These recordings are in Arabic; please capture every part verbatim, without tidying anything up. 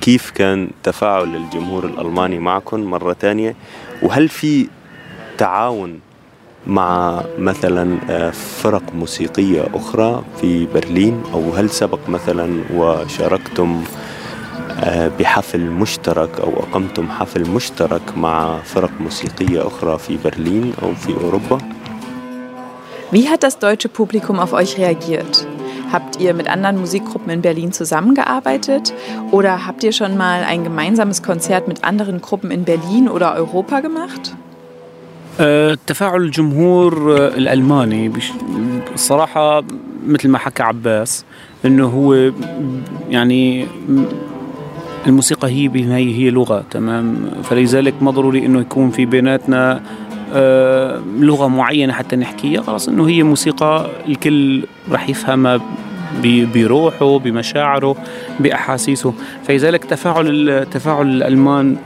كيف كان تفاعل الجمهور الألماني معكم مرة تانية؟ وهل في تعاون مع مثلا فرق موسيقية أخرى في برلين، أو هل سبق مثلا وشاركتم بحفل مشترك أو أقمتم حفل مشترك مع فرق موسيقية أخرى في برلين أو في أوروبا؟ Wie hat das deutsche Publikum auf euch reagiert? Habt ihr mit anderen Musikgruppen in Berlin zusammengearbeitet oder habt ihr schon mal ein gemeinsames Konzert mit anderen Gruppen in Berlin oder Europa gemacht? تفاعل الجمهور الألماني بصراحة مثل ما حكى عباس إنه هو يعني الموسيقى هي بالنهاية هي لغة، تمام، فلذلك ما ضروري إنه يكون في بيناتنا لغة معينة حتى نحكيها، خلاص إنه هي موسيقى الكل رح يفهمها بروحه بمشاعره بأحاسيسه. فلذلك تفاعل تفاعل الألمان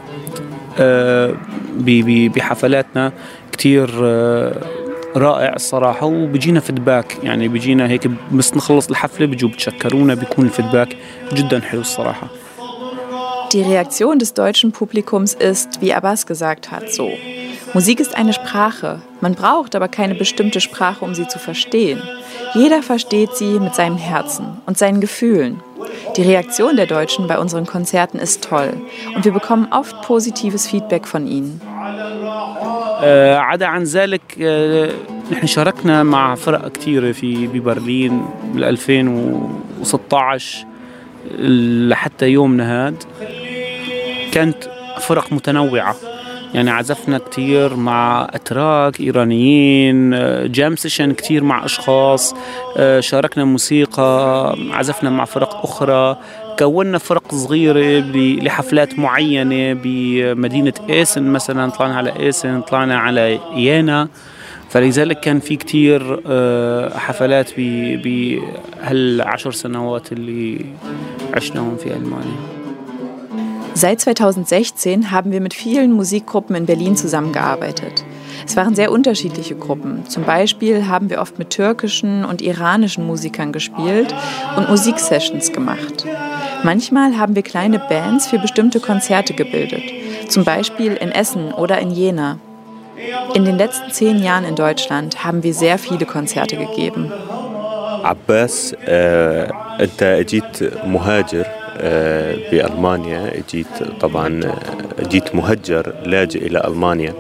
بحفلاتنا كتير رائع الصراحة، وبيجينا فيدباك، يعني بيجينا هيك بس نخلص الحفلة بيجوا بتشكرونا، بيكون الفيدباك جدا حلو الصراحة. Die Reaktion des deutschen Publikums ist, wie Abbas gesagt hat, so. Musik ist eine Sprache. Man braucht aber keine bestimmte Sprache, um sie zu verstehen. Jeder versteht sie mit seinem Herzen und seinen Gefühlen. Die Reaktion der Deutschen bei unseren Konzerten ist toll und wir bekommen oft positives Feedback von ihnen. آه عدا عن ذلك آه نحن شاركنا مع فرق كتيرة في ببرلين بال ألفين وستة عشر لحتى يومنا هاد، كانت فرق متنوعة، يعني عزفنا كتير مع أتراك إيرانيين، جام سيشن كتير مع أشخاص، شاركنا موسيقى، عزفنا مع فرق أخرى، كونا فرق صغيرة لحفلات معينة بمدينة إيسن مثلا، طلعنا على إيسن، طلعنا على إيانا، فلذلك كان في كتير حفلات بهالعشر سنوات اللي عشناهم في ألمانيا. Seit zweitausendsechzehn haben wir mit vielen Musikgruppen in Berlin zusammengearbeitet. Es waren sehr unterschiedliche Gruppen. Zum Beispiel haben wir oft mit türkischen und iranischen Musikern gespielt und Musiksessions gemacht. Manchmal haben wir kleine Bands für bestimmte Konzerte gebildet, zum Beispiel in Essen oder in Jena. In den letzten zehn Jahren in Deutschland haben wir sehr viele Konzerte gegeben. Abbas, äh, أنت أجيت مهاجر بألمانيا، جيت طبعا جيت مهجر لاجئ إلى ألمانيا.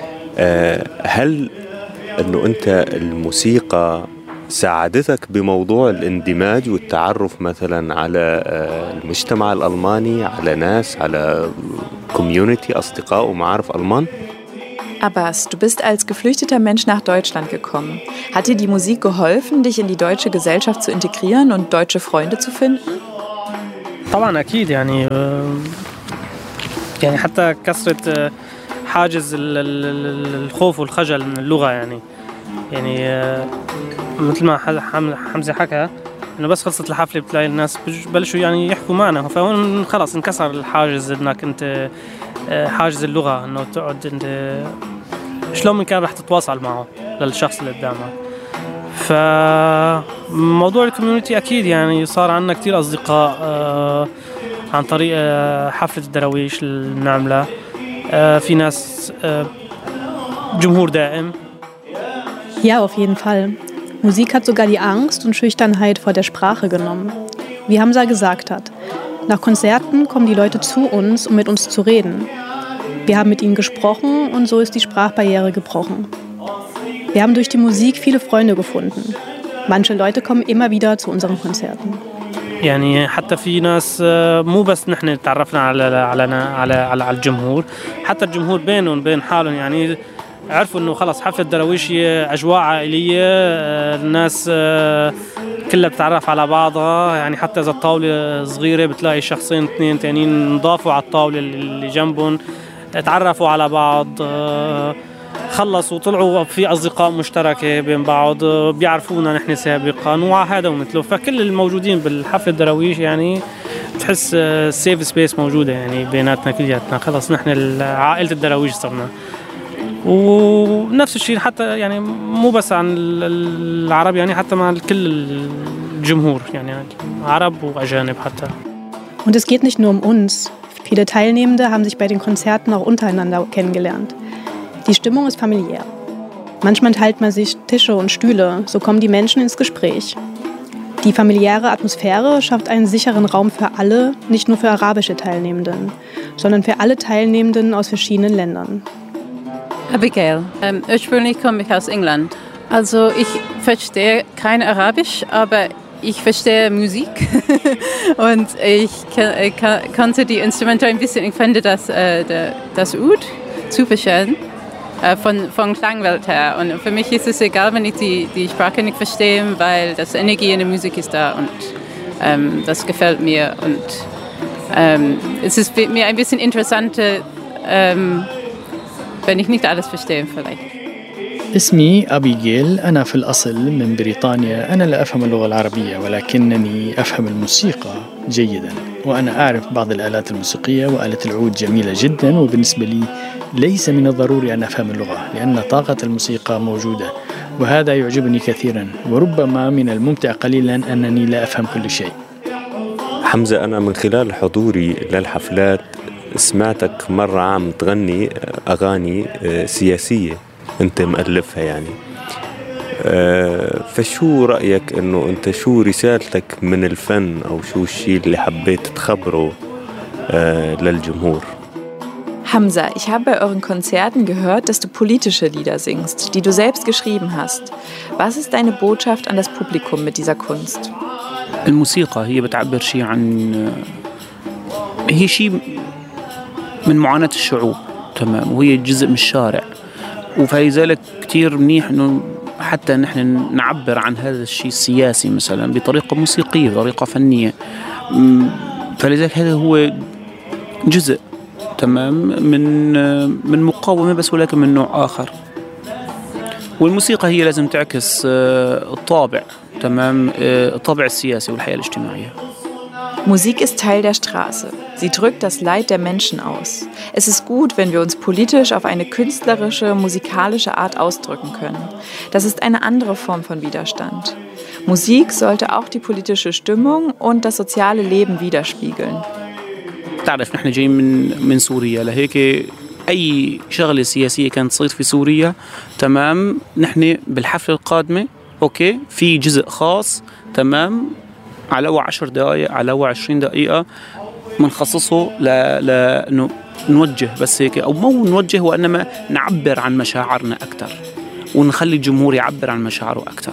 هل أنه أنت الموسيقى ساعدتك بموضوع الاندماج والتعرف مثلا على المجتمع الألماني، على ناس، على كوميونيتي، أصدقاء ومعارف ألمان؟ Abbas, du bist als geflüchteter Mensch nach Deutschland gekommen. Hat dir die Musik geholfen, dich in die deutsche Gesellschaft zu integrieren und deutsche Freunde zu finden? طبعا أكيد، يعني يعني حتى كسرت حاجز الخوف والخجل من اللغة، يعني يعني مثل ما حمزة حكى إنه بس خلصت الحفلة بتلاقي الناس بلشوا يعني يحكوا معنا، فهون خلاص انكسر الحاجز إنك أنت حاجز اللغة، إنه تقعد أنت شلون من كان رح تتواصل معه للشخص اللي قدامك. فموضوع الكوميونيتي أكيد يعني صار عندنا كتير أصدقاء آه عن طريق آه حفلة الدراويش اللي بنعملها. آه في ناس آه جمهور دائم. Ja, auf jeden Fall. Musik hat sogar die Angst und Schüchternheit vor der Sprache genommen. Wie Hamza gesagt hat, nach Konzerten kommen die Leute zu uns, um mit uns zu reden. Wir haben mit ihnen gesprochen und so ist die Sprachbarriere gebrochen. Wir haben durch die Musik viele Freunde gefunden. Manche Leute kommen immer wieder zu unseren Konzerten. يعني حتى في ناس مو بس نحن تعرفنا على على على على الجمهور، حتى الجمهور بينهم وبين حالهم يعني عرفوا انه خلص حفلة دراويش اجواء عائلية، الناس كلها بتتعرف على بعضها، يعني حتى اذا الطاولة صغيرة بتلاقي شخصين اثنين تانيين نضافوا على الطاولة اللي جنبهم، تعرفوا على بعض، خلصوا وطلعوا في أصدقاء مشتركة بين بعض، بيعرفونا نحن سابقا وهذا ومثله. فكل الموجودين بالحفلة الدراويش يعني بتحس سيف سبيس موجودة يعني بيناتنا كلياتنا، خلص نحن عائلة الدراويش صرنا. ونفس الشيء حتى يعني مو بس عن العرب، يعني حتى مع كل الجمهور، يعني عرب وأجانب حتى. Und es geht nicht nur um uns. Viele Teilnehmende haben sich bei den Konzerten auch untereinander kennengelernt. Die Stimmung ist familiär. Manchmal teilt man sich Tische und Stühle, so kommen die Menschen ins Gespräch. Die familiäre Atmosphäre schafft einen sicheren Raum für alle, nicht nur für arabische Teilnehmenden, sondern für alle Teilnehmenden aus verschiedenen Ländern. Abigail, ähm, ursprünglich komme ich aus England. Also ich verstehe kein Arabisch, aber ich verstehe Musik und ich kann, kann, konnte die Instrumente ein bisschen, ich finde das, äh, der, das Oud super schön äh, von, von Klangwelt her. Und für mich ist es egal, wenn ich die, die Sprache nicht verstehe, weil das Energie in der Musik ist da und ähm, das gefällt mir. Und ähm, es ist mir ein bisschen interessanter, ähm, wenn ich nicht alles verstehe vielleicht. اسمي أبيجيل. أنا في الأصل من بريطانيا. أنا لا أفهم اللغة العربية ولكنني أفهم الموسيقى جيدا، وأنا أعرف بعض الآلات الموسيقية، وآلة العود جميلة جدا، وبالنسبة لي ليس من الضروري أن أفهم اللغة لأن طاقة الموسيقى موجودة، وهذا يعجبني كثيرا، وربما من الممتع قليلا أنني لا أفهم كل شيء. حمزة، أنا من خلال حضوري للحفلات سمعتك مرة عم تغني أغاني سياسية أنت مؤلفها يعني. أه فشو رأيك إنه أنت شو رسالتك من الفن أو شو الشيء اللي حبيت تخبره أه للجمهور؟ Hamza, ich habe bei euren Konzerten gehört, dass du politische Lieder singst, die du selbst geschrieben hast. Was ist deine Botschaft an das Publikum mit dieser Kunst? الموسيقى هي بتعبر شيء عن هي شيء من معاناة الشعوب، تمام، وهي جزء من الشارع، وفلذلك كتير منيح إنه حتى نحن نعبر عن هذا الشيء السياسي مثلا بطريقة موسيقية، بطريقة فنية. فلذلك هذا هو جزء، تمام، من من مقاومة بس ولكن من نوع آخر. والموسيقى هي لازم تعكس الطابع، تمام، الطابع السياسي والحياة الاجتماعية. Musik ist Teil der Straße. Sie drückt das Leid der Menschen aus. Es ist gut, wenn wir uns politisch auf eine künstlerische, musikalische Art ausdrücken können. Das ist eine andere Form von Widerstand. Musik sollte auch die politische Stimmung und das soziale Leben widerspiegeln. تعرف نحن جايين من من سوريا، لهيك أي شغلة سياسية كانت تصير في سوريا، تمام، نحن بالحفلة القادمة أوكي في جزء خاص، تمام، على أول عشر دقائق على أول عشرين دقيقة منخصصه ل لأنه نوجه بس هيك، أو مو نوجه وإنما نعبر عن مشاعرنا أكثر ونخلي الجمهور يعبر عن مشاعره أكثر.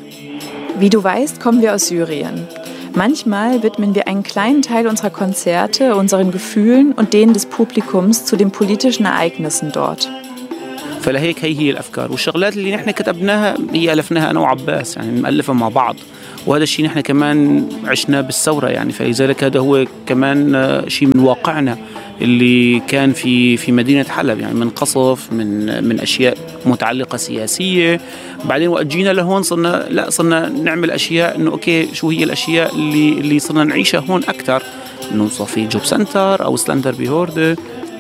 Wie du weißt, kommen wir aus Syrien. Manchmal widmen wir einen kleinen Teil unserer Konzerte unseren Gefühlen und denen des Publikums zu den politischen Ereignissen dort. فلهيك هي هي الأفكار والشغلات اللي نحن كتبناها هي ألفناها أنا وعباس، يعني مؤلفة مع بعض، وهذا الشيء نحن كمان عشنا بالثورة يعني. فلذلك هذا هو كمان شيء من واقعنا اللي كان في في مدينة حلب، يعني من قصف، من من أشياء متعلقة سياسية. بعدين وقت جينا لهون صرنا لا صرنا نعمل أشياء إنه أوكي شو هي الأشياء اللي اللي صرنا نعيشها هون أكثر، إنه صافي جوب سنتر أو سلندر بيهورده.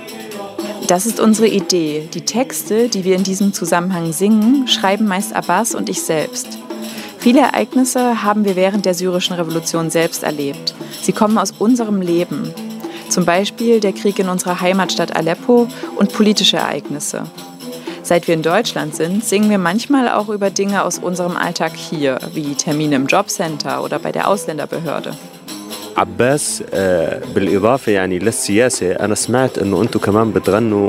Das ist unsere Idee. Die Texte, die wir in diesem Zusammenhang singen, schreiben meist Abbas und ich selbst. Viele Ereignisse haben wir während der syrischen Revolution selbst erlebt. Sie kommen aus unserem Leben. Zum Beispiel der Krieg in unserer Heimatstadt Aleppo und politische Ereignisse. Seit wir in Deutschland sind, singen wir manchmal auch über Dinge aus unserem Alltag hier, wie Termine im Jobcenter oder bei der Ausländerbehörde. عباس، بالإضافة يعني للسياسة، أنا سمعت أنه أنتم كمان بتغنوا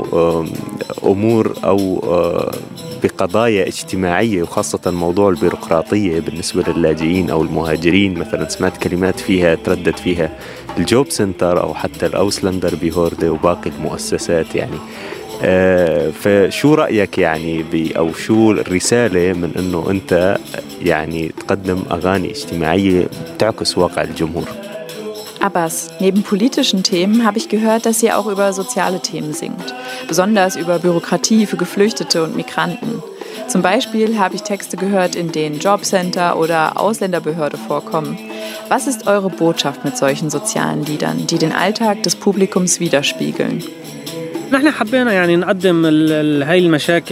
أمور أو بقضايا اجتماعية، وخاصة موضوع البيروقراطية بالنسبة للاجئين أو المهاجرين. مثلا سمعت كلمات فيها تردد فيها الجوب سنتر أو حتى الأوسلندر بيهورده وباقي المؤسسات يعني. فشو رأيك يعني أو شو الرسالة من أنه أنت يعني تقدم أغاني اجتماعية تعكس واقع الجمهور؟ Abbas, neben politischen Themen habe ich gehört, dass ihr auch über soziale Themen singt, besonders über Bürokratie für Geflüchtete und Migranten. Zum Beispiel habe ich Texte gehört, in denen Jobcenter oder Ausländerbehörde vorkommen. Was ist eure Botschaft mit solchen sozialen Liedern, die den Alltag des Publikums widerspiegeln? نحن حبينا يعني نقدم هاي المشاكل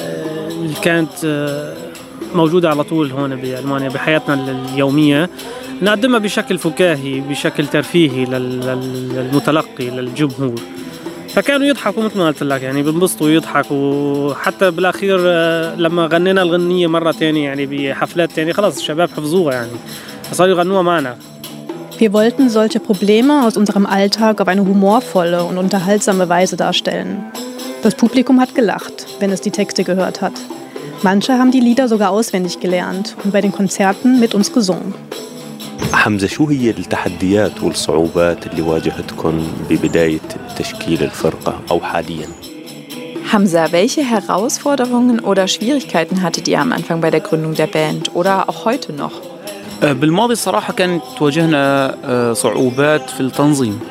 اللي كانت موجودة على طول هون بألمانيا بحياتنا اليومية، نقدمها بشكل فكاهي بشكل ترفيهي للمتلقي للجمهور. فكانوا يضحكوا مثل ما قلت لك يعني بنبسطوا ويضحكوا. حتى بالأخير لما غنينا الغنية مرة تانية يعني بحفلات تانية خلاص الشباب حفظوها يعني فصاروا يغنوها معنا. Wir wollten solche Probleme aus unserem Alltag auf eine humorvolle und unterhaltsame Weise darstellen. Das Publikum hat gelacht, wenn es die Texte gehört hat. Manche haben die Lieder sogar auswendig gelernt und bei den Konzerten mit uns gesungen. حمزة، شو هي التحديات والصعوبات اللي واجهتكم ببداية تشكيل الفرقة أو حالياً؟ Hamza, welche Herausforderungen oder Schwierigkeiten hattet ihr am Anfang bei der Gründung der Band oder auch heute noch? بالماضي الصراحة كانت تواجهنا صعوبات في التنظيم،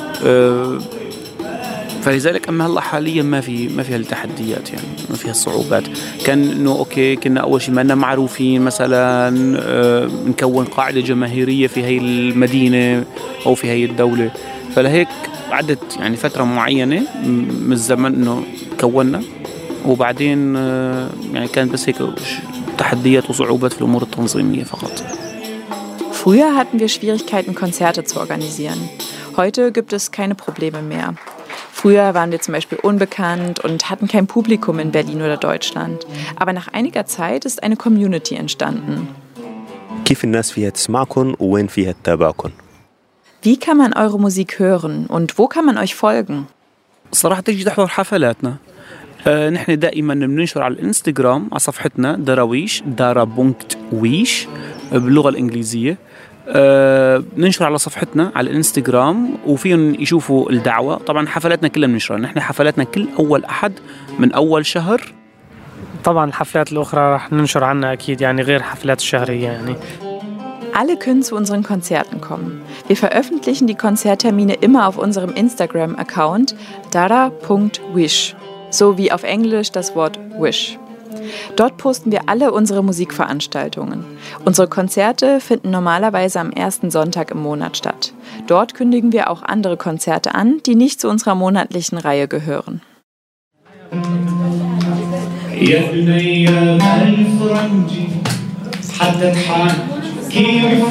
فلذلك أما هلا حاليا ما في ما فيها التحديات يعني ما فيها الصعوبات. كان إنه أوكي كنا أول شيء ما لنا معروفين مثلا نكون قاعدة جماهيرية في هاي المدينة أو في هاي الدولة، فلهيك عدت يعني فترة معينة من الزمن إنه كوننا وبعدين يعني كان بس هيك تحديات وصعوبات في الأمور التنظيمية فقط. Früher hatten wir Schwierigkeiten, Konzerte zu organisieren. Heute gibt es keine Probleme mehr. Früher waren wir zum Beispiel unbekannt und hatten kein Publikum in Berlin oder Deutschland. Aber nach einiger Zeit ist eine Community entstanden. كيف الناس فيها تسمعكم وين فيها تتابعكم؟ Wie kann man eure Musik hören und wo kann man euch folgen? صراحة تيجي تحضر حفلاتنا. آه نحن دائما بننشر على الانستغرام على صفحتنا دراويش دارا بونكت ويش باللغة الإنجليزية. آه ننشر على صفحتنا على الانستغرام وفيهم يشوفوا الدعوة. طبعا حفلاتنا كلها بننشرها، نحن حفلاتنا كل أول أحد من أول شهر. طبعا الحفلات الأخرى رح ننشر عنها أكيد يعني غير حفلات الشهرية يعني. Alle können zu unseren Konzerten kommen. Wir veröffentlichen die Konzerttermine immer auf unserem Instagram-Account dara punkt wish, so wie auf Englisch das Wort Wish. Dort posten wir alle unsere Musikveranstaltungen. Unsere Konzerte finden normalerweise am ersten Sonntag im Monat statt. Dort kündigen wir auch andere Konzerte an, die nicht zu unserer monatlichen Reihe gehören.